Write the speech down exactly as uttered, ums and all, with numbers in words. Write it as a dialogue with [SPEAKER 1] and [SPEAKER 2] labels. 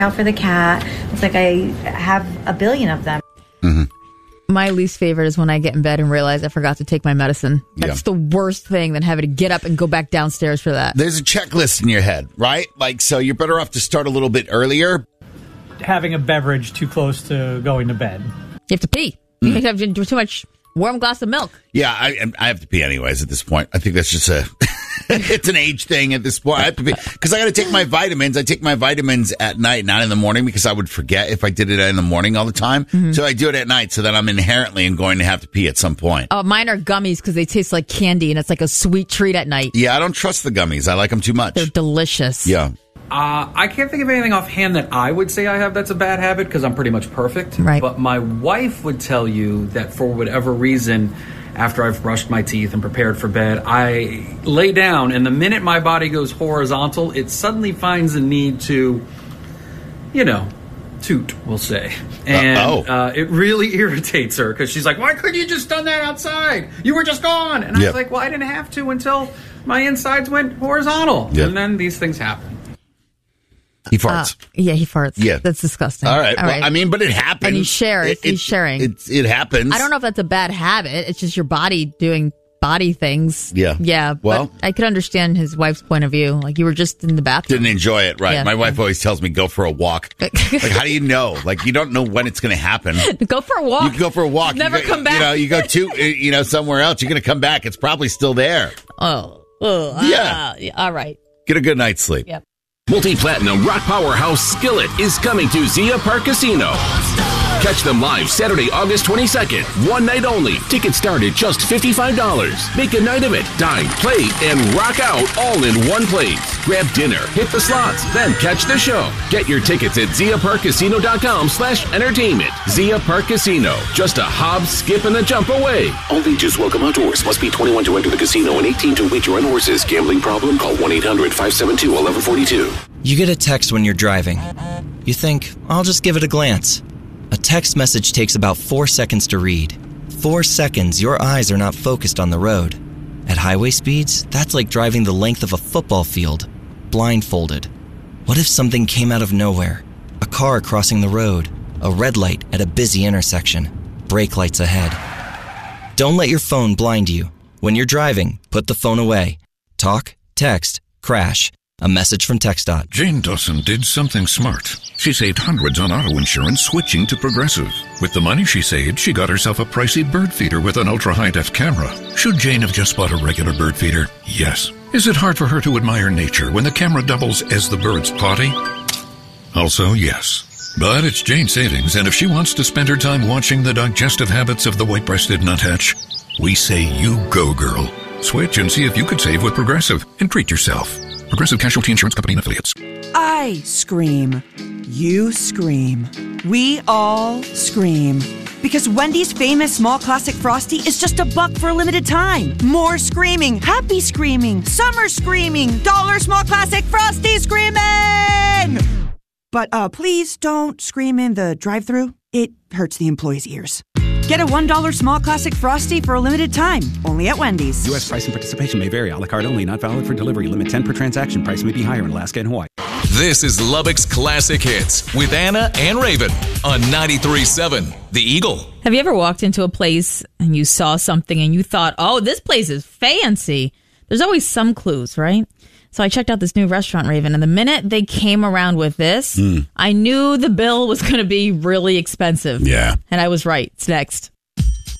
[SPEAKER 1] out for the cat. It's like I have a billion of them.
[SPEAKER 2] Mm-hmm.
[SPEAKER 3] My least favorite is when I get in bed and realize I forgot to take my medicine. That's
[SPEAKER 2] Yeah.
[SPEAKER 3] the worst thing than having to get up and go back downstairs for that.
[SPEAKER 2] There's a checklist in your head, right? Like, so you're better off to start a little bit earlier.
[SPEAKER 4] Having a beverage too close to going to bed.
[SPEAKER 3] You have to pee. You have to do too much warm glass of milk.
[SPEAKER 2] Yeah, I, I have to pee anyways at this point. I think that's just a, it's an age thing at this point. I have to pee because I got to take my vitamins. I take my vitamins at night, not in the morning, because I would forget if I did it in the morning all the time. Mm-hmm. So I do it at night so that I'm inherently going to have to pee at some point.
[SPEAKER 3] Oh, mine are gummies because they taste like candy and it's like a sweet treat at night.
[SPEAKER 2] Yeah, I don't trust the gummies. I like them too much.
[SPEAKER 3] They're delicious.
[SPEAKER 2] Yeah.
[SPEAKER 5] Uh, I can't think of anything offhand that I would say I have that's a bad habit because I'm pretty much perfect.
[SPEAKER 3] Right.
[SPEAKER 5] But my wife would tell you that for whatever reason, after I've brushed my teeth and prepared for bed, I lay down, and the minute my body goes horizontal, it suddenly finds the need to, you know, toot, we'll say. And
[SPEAKER 2] uh, oh.
[SPEAKER 5] uh, it really irritates her because she's like, why couldn't you just done that outside? You were just gone. And I
[SPEAKER 2] yep.
[SPEAKER 5] was like, well, I didn't have to until my insides went horizontal.
[SPEAKER 2] Yep.
[SPEAKER 5] And then these things happen.
[SPEAKER 2] He farts.
[SPEAKER 3] Uh, yeah, he farts.
[SPEAKER 2] Yeah.
[SPEAKER 3] That's disgusting.
[SPEAKER 2] All right.
[SPEAKER 3] All
[SPEAKER 2] well,
[SPEAKER 3] right.
[SPEAKER 2] I mean, but it happens.
[SPEAKER 3] And he shares.
[SPEAKER 2] It, it,
[SPEAKER 3] he's sharing.
[SPEAKER 2] It, it, it happens.
[SPEAKER 3] I don't know if that's a bad habit. It's just your body doing body things.
[SPEAKER 2] Yeah.
[SPEAKER 3] Yeah.
[SPEAKER 2] Well,
[SPEAKER 3] but I could understand his wife's point of view. Like, you were just in the bathroom.
[SPEAKER 2] Didn't enjoy it, right?
[SPEAKER 3] Yeah.
[SPEAKER 2] My wife always tells me, go for a walk. Like, how do you know? Like, you don't know when it's going to happen.
[SPEAKER 3] Go for a walk.
[SPEAKER 2] You can go for a walk.
[SPEAKER 3] Never
[SPEAKER 2] you go,
[SPEAKER 3] come back.
[SPEAKER 2] You know, you go to, you know, somewhere else. You're going to come back. It's probably still there.
[SPEAKER 3] Oh. oh
[SPEAKER 2] yeah.
[SPEAKER 3] Uh, yeah. All right.
[SPEAKER 2] Get a good night's sleep.
[SPEAKER 3] Yep.
[SPEAKER 6] Multi-platinum rock powerhouse Skillet is coming to Zia Park Casino. Catch them live Saturday, August twenty-second. One night only. Tickets start at just fifty-five dollars. Make a night of it. Dine, play, and rock out all in one place. Grab dinner, hit the slots, then catch the show. Get your tickets at zia park casino dot com slash entertainment. Zia Park Casino. Just a hop, skip, and a jump away.
[SPEAKER 7] All ages welcome outdoors. Must be twenty-one to enter the casino and eighteen to wager on horses. Gambling problem? Call one eight hundred five seven two one one four two.
[SPEAKER 8] You get a text when you're driving. You think, I'll just give it a glance. A text message takes about four seconds to read. Four seconds, your eyes are not focused on the road. At highway speeds, that's like driving the length of a football field, blindfolded. What if something came out of nowhere? A car crossing the road, a red light at a busy intersection, brake lights ahead. Don't let your phone blind you. When you're driving, put the phone away. Talk, text, crash. A message from TxDOT.
[SPEAKER 9] Jane Dawson did something smart. She saved hundreds on auto insurance switching to Progressive. With the money she saved, she got herself a pricey bird feeder with an ultra-high-def camera. Should Jane have just bought a regular bird feeder? Yes. Is it hard for her to admire nature when the camera doubles as the bird's potty? Also, yes. But it's Jane's savings, and if she wants to spend her time watching the digestive habits of the white-breasted nuthatch, we say you go, girl. Switch and see if you could save with Progressive and treat yourself. Progressive Casualty Insurance Company and Affiliates.
[SPEAKER 10] I scream. You scream. We all scream. Because Wendy's famous small classic Frosty is just a buck for a limited time. More screaming, happy screaming, summer screaming, dollar small classic Frosty screaming! But uh, please don't scream in the drive-thru. It hurts the employees' ears. Get a one dollar small classic Frosty for a limited time, only at Wendy's.
[SPEAKER 11] U S price and participation may vary. A la carte only, not valid for delivery. Limit ten per transaction. Price may be higher in Alaska and Hawaii.
[SPEAKER 12] This is Lubbock's Classic Hits with Anna and Raven on ninety-three point seven The Eagle.
[SPEAKER 3] Have you ever walked into a place and you saw something and you thought, oh, this place is fancy? There's always some clues, right? So I checked out this new restaurant, Raven, and the minute they came around with this, mm. I knew the bill was going to be really expensive.
[SPEAKER 2] Yeah.
[SPEAKER 3] And I was right. It's next.